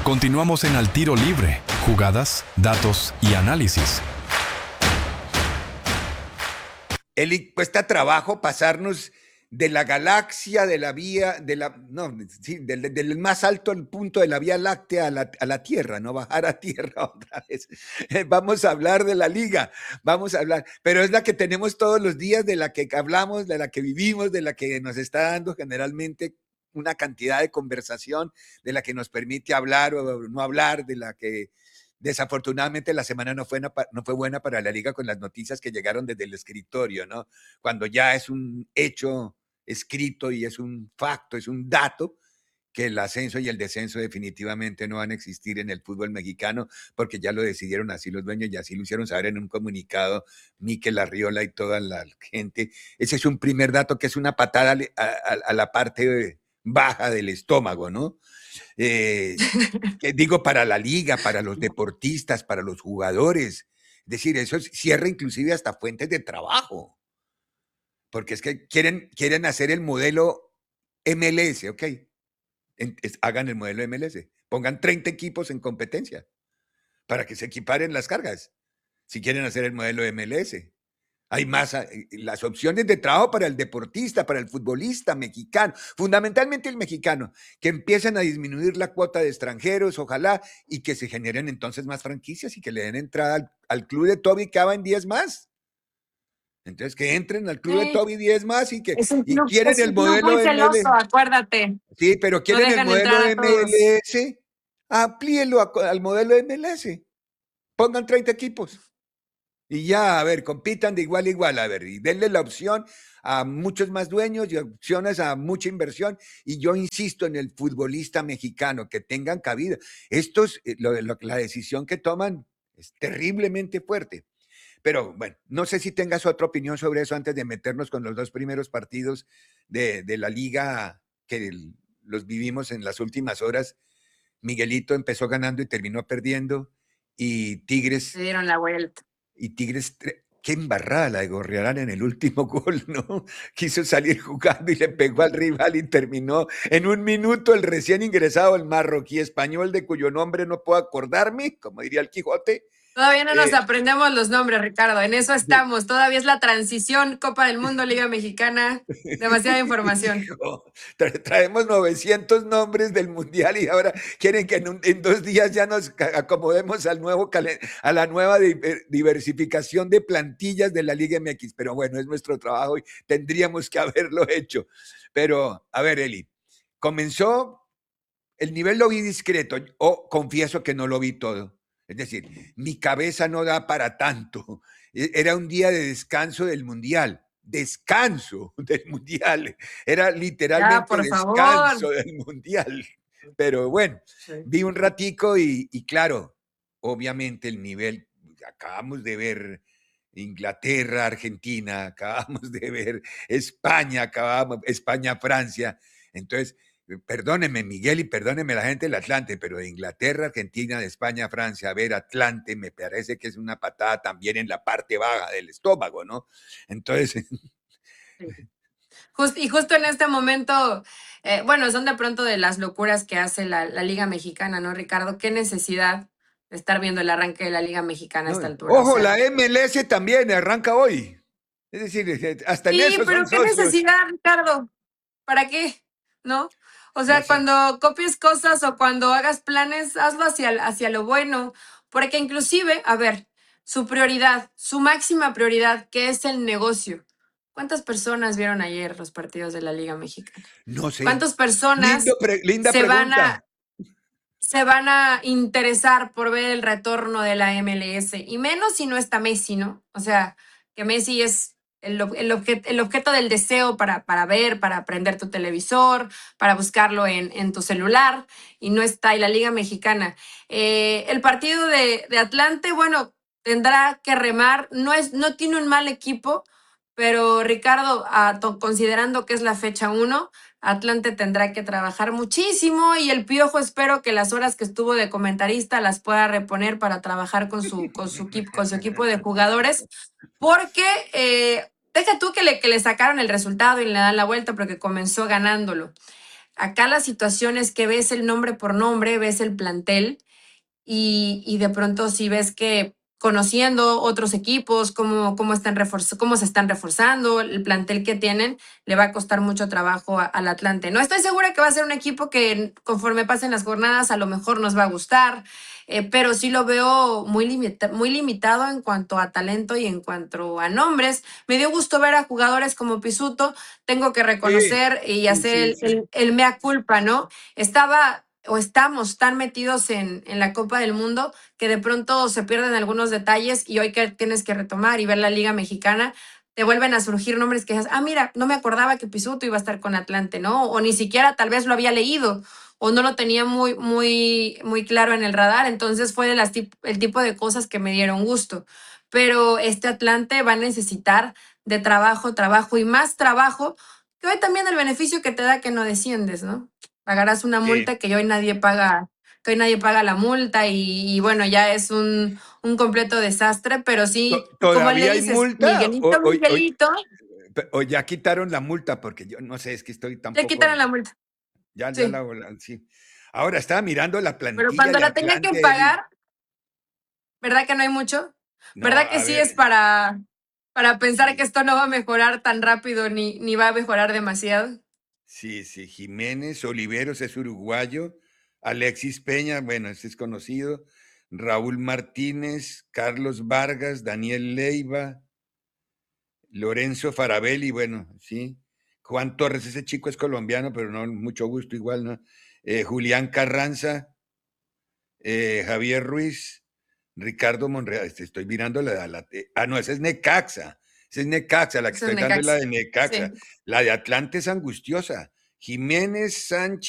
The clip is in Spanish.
Continuamos en Al Tiro Libre, jugadas, datos y análisis. Eli, cuesta trabajo pasarnos de la galaxia, de la vía, del más alto punto de la Vía Láctea a la Tierra, no bajar a Tierra otra vez. Vamos a hablar de la Liga, vamos a hablar, pero es la que tenemos todos los días, de la que hablamos, de la que vivimos, de la que nos está dando generalmente una cantidad de conversación, de la que nos permite hablar o no hablar, de la que desafortunadamente la semana no fue buena para la Liga con las noticias que llegaron desde el escritorio, ¿no? Cuando ya es un hecho escrito y es un facto, es un dato, que el ascenso y el descenso definitivamente no van a existir en el fútbol mexicano, porque ya lo decidieron así los dueños y así lo hicieron saber en un comunicado Mikel Arriola y toda la gente. Ese es un primer dato que es una patada a la parte baja del estómago, ¿no? Que digo, para la liga, para los deportistas, para los jugadores. Es decir, eso cierra inclusive hasta fuentes de trabajo, porque es que quieren hacer el modelo MLS, ¿ok? Hagan el modelo MLS, pongan 30 equipos en competencia para que se equiparen las cargas, si quieren hacer el modelo MLS. Hay más, las opciones de trabajo para el deportista, para el futbolista mexicano, fundamentalmente el mexicano, que empiecen a disminuir la cuota de extranjeros, ojalá, y que se generen entonces más franquicias y que le den entrada al club de Toby, que van 10 más. Entonces, que entren al club de Toby 10 más y que quieren el modelo muy celoso, MLS. acuérdate. Sí, pero quieren el modelo MLS, amplíenlo al modelo MLS. Pongan 30 equipos. Y ya, a ver, compitan de igual a igual, a ver, y denle la opción a muchos más dueños y opciones a mucha inversión. Y yo insisto en el futbolista mexicano, que tengan cabida. La decisión que toman es terriblemente fuerte. Pero bueno, no sé si tengas otra opinión sobre eso antes de meternos con los dos primeros partidos de la liga que los vivimos en las últimas horas. Miguelito empezó ganando y terminó perdiendo. Y Tigres... Se dieron la vuelta. Y Tigres, qué embarrada la de Gorriarán en el último gol, ¿no? Quiso salir jugando y le pegó al rival y terminó en un minuto el recién ingresado, el marroquí español, de cuyo nombre no puedo acordarme, como diría el Quijote. Todavía no nos aprendemos los nombres, Ricardo, en eso estamos. Todavía es la transición, Copa del Mundo, Liga Mexicana, demasiada información. Traemos 900 nombres del Mundial y ahora quieren que en 2 días ya nos acomodemos a la nueva diversificación de plantillas de la Liga MX. Pero bueno, es nuestro trabajo y tendríamos que haberlo hecho. Pero, a ver, Eli, comenzó, el nivel lo vi discreto, o confieso que no lo vi todo. Es decir, mi cabeza no da para tanto. Era un día de descanso del Mundial. Descanso del Mundial. Era literalmente descanso del Mundial. Pero bueno, vi un ratico y claro, obviamente el nivel, acabamos de ver Inglaterra, Argentina, acabamos de ver España, España, Francia. Entonces, perdóneme Miguel y perdóneme la gente del Atlante, pero de Inglaterra, Argentina, de España, Francia, a ver Atlante, me parece que es una patada también en la parte baja del estómago, ¿no? Entonces... Y justo en este momento, bueno, son de pronto de las locuras que hace la Liga Mexicana, ¿no, Ricardo? ¿Qué necesidad de estar viendo el arranque de la Liga Mexicana a esta altura? Ojo, la MLS también arranca hoy. Es decir, hasta en eso sí, pero ¿qué necesidad, Ricardo? ¿Para qué? ¿No? O sea, cuando copies cosas o cuando hagas planes, hazlo hacia lo bueno. Porque inclusive, a ver, su prioridad, su máxima prioridad, que es el negocio. ¿Cuántas personas vieron ayer los partidos de la Liga Mexicana? No sé. ¿Cuántas personas linda pregunta. se van a interesar por ver el retorno de la MLS? Y menos si no está Messi, ¿no? O sea, que Messi es el objeto del deseo para ver, para prender tu televisor, para buscarlo en tu celular, y no está. Y la Liga Mexicana. El partido de Atlante, bueno, tendrá que remar. No tiene un mal equipo, pero Ricardo, considerando que es la fecha 1, Atlante tendrá que trabajar muchísimo y el Piojo espero que las horas que estuvo de comentarista las pueda reponer para trabajar con su equipo de jugadores, porque deja tú que le sacaron el resultado y le dan la vuelta porque comenzó ganándolo. Acá la situación es que ves el nombre por nombre, ves el plantel y de pronto si ves que conociendo otros equipos, cómo se están reforzando, el plantel que tienen, le va a costar mucho trabajo al Atlante. No estoy segura que va a ser un equipo que conforme pasen las jornadas a lo mejor nos va a gustar, pero sí lo veo muy limitado en cuanto a talento y en cuanto a nombres. Me dio gusto ver a jugadores como Pisuto, tengo que Sí, reconocer y sí, hacer sí, sí. el mea culpa, ¿no? Estamos tan metidos en la Copa del Mundo que de pronto se pierden algunos detalles y hoy que tienes que retomar y ver la Liga Mexicana, te vuelven a surgir nombres que dices, mira, no me acordaba que Pisuto iba a estar con Atlante, ¿no? O ni siquiera tal vez lo había leído o no lo tenía muy claro en el radar. Entonces fue el tipo de cosas que me dieron gusto. Pero este Atlante va a necesitar de trabajo y más trabajo, que hoy también el beneficio que te da que no desciendes, ¿no? Pagarás una Sí. multa que hoy nadie paga la multa y bueno, ya es un completo desastre, pero sí, como le ¿Todavía hay dices, multa? Miguelito, Miguelito, O ya quitaron la multa? Porque yo no sé, es que estoy le tampoco. quitaron la multa, Ya sí, sí. Ahora estaba mirando la pero plantilla cuando de la tenía que Atlante, Eli. pagar, ¿verdad que no hay mucho? No, ¿Verdad que a sí ver, es para pensar que sí, esto no va a mejorar tan rápido ni va a mejorar demasiado? sí, sí. Jiménez Oliveros es uruguayo. Alexis Peña, bueno, ese es conocido. Raúl Martínez, Carlos Vargas, Daniel Leiva, Lorenzo Farabelli, bueno, sí. Juan Torres, ese chico es colombiano, pero no, mucho gusto igual, ¿no? Julián Carranza, Javier Ruiz, Ricardo Monreal, estoy mirando no, esa es Necaxa, esa es Necaxa, la que Eso es estoy dando es la Necaxa, de Necaxa, sí. la de Atlante es angustiosa, Jiménez Sánchez.